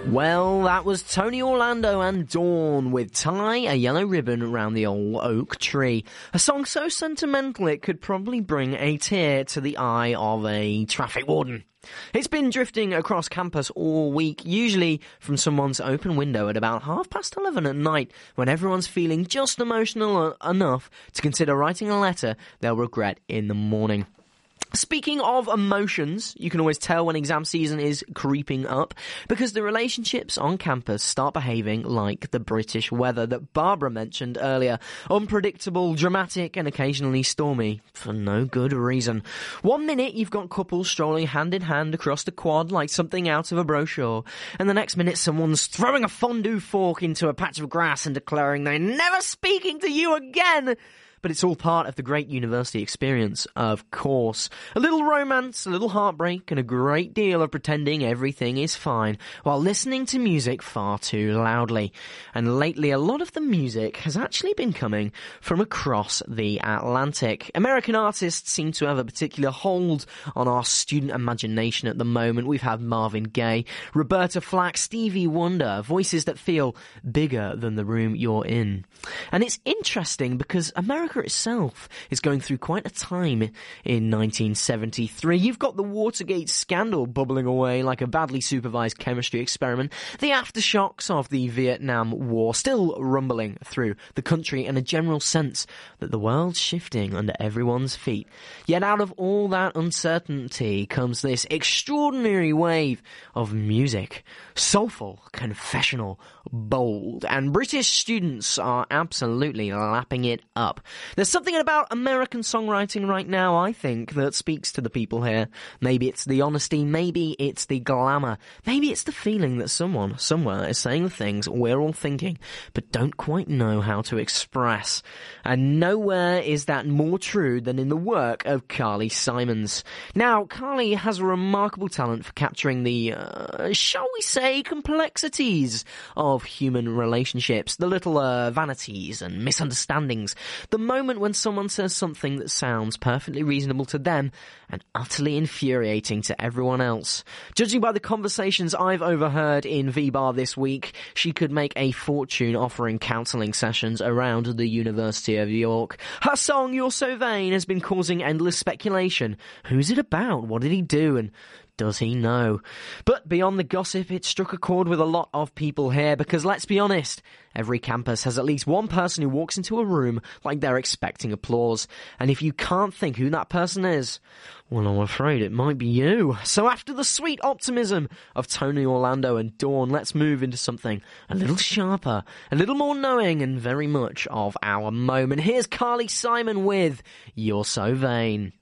Well, that was Tony Orlando and Dawn with Tie a Yellow Ribbon Around the Old Oak Tree. A song so sentimental it could probably bring a tear to the eye of a traffic warden. It's been drifting across campus all week, usually from someone's open window at about 11:30 at night, when everyone's feeling just emotional enough to consider writing a letter they'll regret in the morning. Speaking of emotions, you can always tell when exam season is creeping up because the relationships on campus start behaving like the British weather that Barbara mentioned earlier. Unpredictable, dramatic, and occasionally stormy for no good reason. 1 minute you've got couples strolling hand in hand across the quad like something out of a brochure, and the next minute someone's throwing a fondue fork into a patch of grass and declaring they're never speaking to you again. But it's all part of the great university experience, of course. A little romance, a little heartbreak, and a great deal of pretending everything is fine, while listening to music far too loudly. And lately, a lot of the music has actually been coming from across the Atlantic. American artists seem to have a particular hold on our student imagination at the moment. We've had Marvin Gaye, Roberta Flack, Stevie Wonder, voices that feel bigger than the room you're in. And it's interesting because America itself is going through quite a time in 1973. You've got the Watergate scandal bubbling away like a badly supervised chemistry experiment, the aftershocks of the Vietnam War still rumbling through the country, and a general sense that the world's shifting under everyone's feet. Yet out of all that uncertainty comes this extraordinary wave of music. Soulful, confessional, bold, and British students are absolutely lapping it up. There's something about American songwriting right now, I think, that speaks to the people here. Maybe it's the honesty, maybe it's the glamour, maybe it's the feeling that someone, somewhere, is saying the things we're all thinking, but don't quite know how to express. And nowhere is that more true than in the work of Carly Simons. Now, Carly has a remarkable talent for capturing the, shall we say, complexities of human relationships, the little vanities and misunderstandings, the moment when someone says something that sounds perfectly reasonable to them and utterly infuriating to everyone else. Judging by the conversations I've overheard in V-Bar this week, she could make a fortune offering counselling sessions around the University of York. Her song, You're So Vain, has been causing endless speculation. Who's it about? What did he do? And does he know? But beyond the gossip, it struck a chord with a lot of people here because, let's be honest, every campus has at least one person who walks into a room like they're expecting applause. And if you can't think who that person is, well, I'm afraid it might be you. So after the sweet optimism of Tony Orlando and Dawn, let's move into something a little sharper, a little more knowing, and very much of our moment. Here's Carly Simon with You're So Vain.